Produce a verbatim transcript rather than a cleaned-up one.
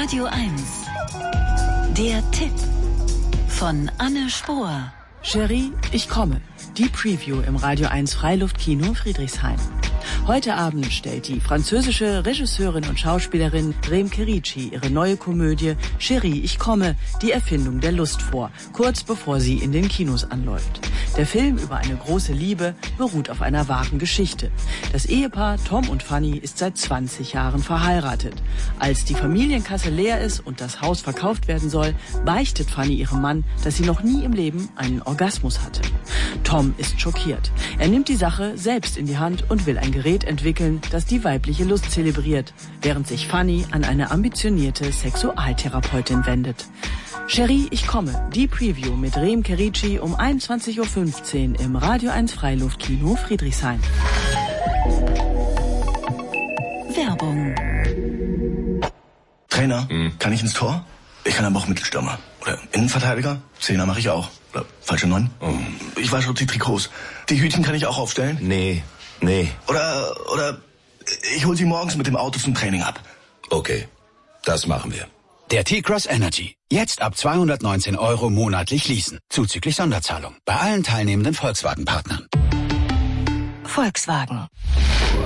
Radio eins. Der Tipp von Anne Spohr. Cherie, ich komme. Die Preview im Radio eins Freiluftkino Friedrichshain. Heute Abend stellt die französische Regisseurin und Schauspielerin Reem Kerici ihre neue Komödie Cherie, ich komme, die Erfindung der Lust vor, kurz bevor sie in den Kinos anläuft. Der Film über eine große Liebe beruht auf einer wahren Geschichte. Das Ehepaar Tom und Fanny ist seit zwanzig Jahren verheiratet. Als die Familienkasse leer ist und das Haus verkauft werden soll, beichtet Fanny ihrem Mann, dass sie noch nie im Leben einen Orgasmus hatte. Tom ist schockiert. Er nimmt die Sache selbst in die Hand und will ein Gerät entwickeln, das die weibliche Lust zelebriert, während sich Fanny an eine ambitionierte Sexualtherapeutin wendet. Cherie, ich komme. Die Preview mit Reem Kerici um einundzwanzig Uhr fünfzehn im Radio eins Freiluftkino Friedrichshain. Werbung. Trainer, hm. kann ich ins Tor? Ich kann aber auch Mittelstürmer. Oder Innenverteidiger? Zehner mache ich auch. Oder falsche Neun? Oh. Ich wasche auch die Trikots. Die Hütchen kann ich auch aufstellen? Nee, nee. Oder, oder ich hol sie morgens mit dem Auto zum Training ab. Okay, das machen wir. Der T-Cross Energy. Jetzt ab zweihundertneunzehn Euro monatlich leasen. Zuzüglich Sonderzahlung. Bei allen teilnehmenden Volkswagen-Partnern. Volkswagen.